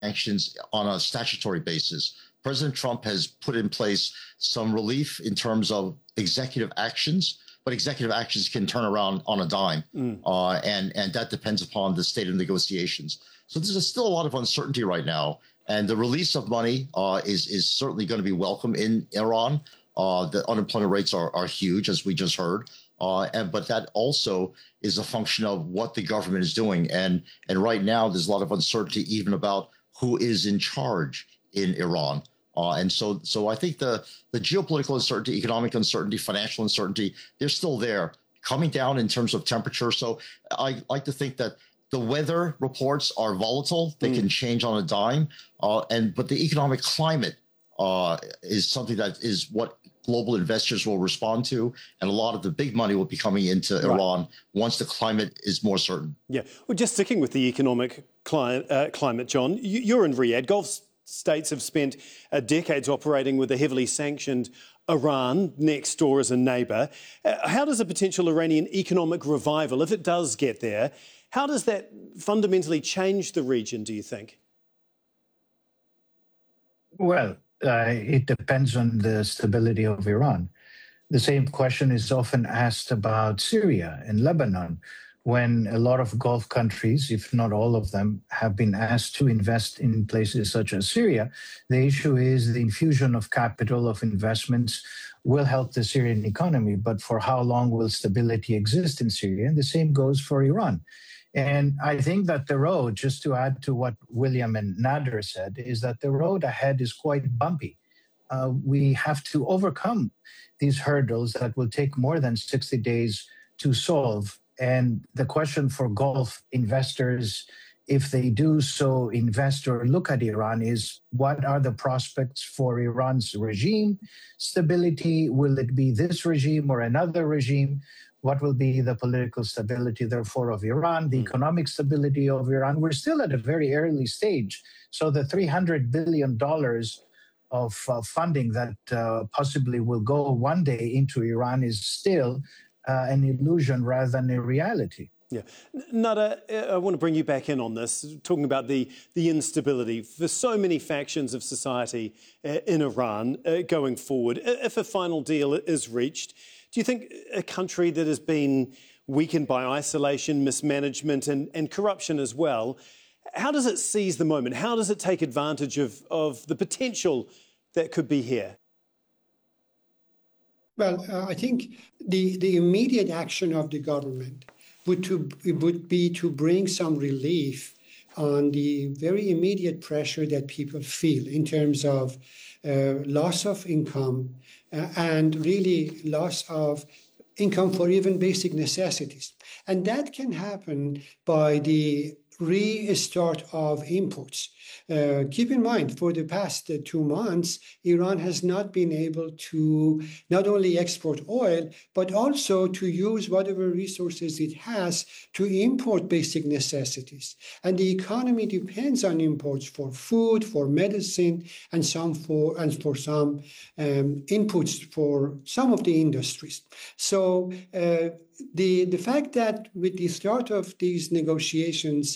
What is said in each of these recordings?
sanctions on a statutory basis. President Trump has put in place some relief in terms of executive actions, but executive actions can turn around on a dime, and that depends upon the state of negotiations. So there's still a lot of uncertainty right now, and the release of money is certainly going to be welcome in Iran. The unemployment rates are huge, as we just heard, but that also is a function of what the government is doing. And right now, there's a lot of uncertainty even about who is in charge in Iran. And so I think the geopolitical uncertainty, economic uncertainty, financial uncertainty, they're still there, coming down in terms of temperature. So I like to think that the weather reports are volatile. They can change on a dime. But the economic climate is something that is what global investors will respond to. And a lot of the big money will be coming into Iran once the climate is more certain. Yeah. Well, just sticking with the economic climate, John, you're in Riyadh. Gulf states have spent decades operating with a heavily sanctioned Iran next door as a neighbour. How does a potential Iranian economic revival, if it does get there, how does that fundamentally change the region, do you think? Well, it depends on the stability of Iran. The same question is often asked about Syria and Lebanon, when a lot of Gulf countries, if not all of them, have been asked to invest in places such as Syria. The issue is the infusion of capital, of investments, will help the Syrian economy, but for how long will stability exist in Syria? And the same goes for Iran. And I think that the road, just to add to what William and Nader said, is that the road ahead is quite bumpy. We have to overcome these hurdles that will take more than 60 days to solve. And the question for Gulf investors, if they do so invest or look at Iran, is what are the prospects for Iran's regime stability? Will it be this regime or another regime? What will be the political stability, therefore, of Iran, the economic stability of Iran? We're still at a very early stage. So the $300 billion of funding that possibly will go one day into Iran is still an illusion rather than a reality. Yeah. Nader, I want to bring you back in on this, talking about the instability for so many factions of society in Iran going forward. If a final deal is reached, do you think a country that has been weakened by isolation, mismanagement and corruption as well, how does it seize the moment? How does it take advantage of the potential that could be here? Well, I think the immediate action of the government would be to bring some relief on the very immediate pressure that people feel in terms of loss of income and really loss of income for even basic necessities. And that can happen by the restart of imports. Keep in mind, for the past 2 months, Iran has not been able to not only export oil, but also to use whatever resources it has to import basic necessities. And the economy depends on imports for food, for medicine, and for some inputs for some of the industries. So the fact that with the start of these negotiations,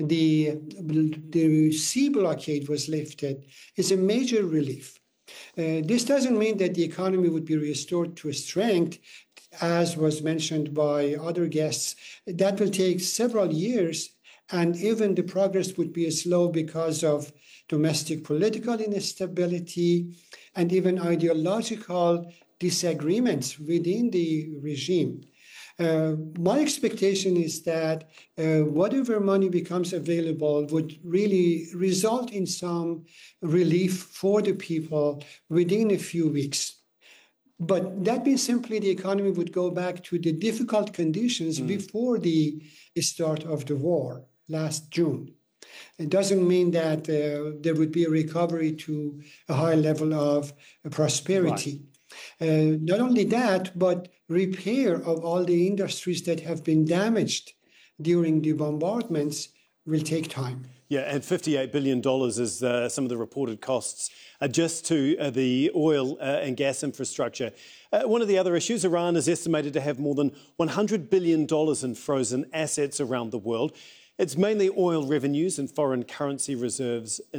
the sea blockade was lifted is a major relief. This doesn't mean that the economy would be restored to strength, as was mentioned by other guests. That will take several years, and even the progress would be slow because of domestic political instability and even ideological disagreements within the regime. My expectation is that whatever money becomes available would really result in some relief for the people within a few weeks. But that means simply the economy would go back to the difficult conditions before the start of the war last June. It doesn't mean that there would be a recovery to a high level of prosperity. Right. Not only that, but repair of all the industries that have been damaged during the bombardments will take time. Yeah, and $58 billion is some of the reported costs just to the oil and gas infrastructure. One of the other issues, Iran is estimated to have more than $100 billion in frozen assets around the world. It's mainly oil revenues and foreign currency reserves